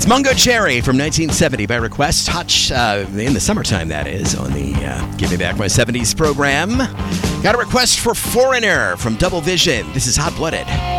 Mungo Cherry from 1970 by request. Hot in the summertime, that is, on the Give Me Back My 70s program. Got a request for Foreigner from Double Vision. This is Hot Blooded.